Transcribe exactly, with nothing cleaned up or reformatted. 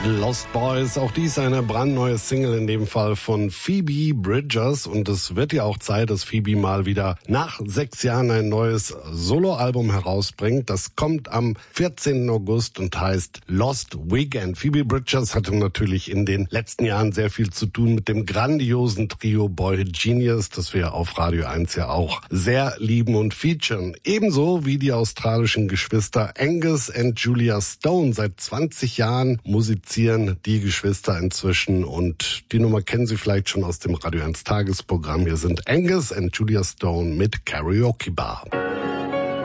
Lost Boys, auch dies eine brandneue Single, in dem Fall von Phoebe Bridgers, und es wird ja auch Zeit, dass Phoebe mal wieder nach sechs Jahren ein neues Soloalbum herausbringt. Das kommt am vierzehnten August und heißt Lost Weekend. Phoebe Bridgers hatte natürlich in den letzten Jahren sehr viel zu tun mit dem grandiosen Trio Boy Genius, das wir auf Radio eins ja auch sehr lieben und featuren. Ebenso wie die australischen Geschwister Angus und Julia Stone. Seit zwanzig Jahren musizieren die Geschwister inzwischen, und die Nummer kennen Sie vielleicht schon aus dem Radio eins Tagesprogramm. Hier sind Angus und Julia Stone mit Karaoke Bar.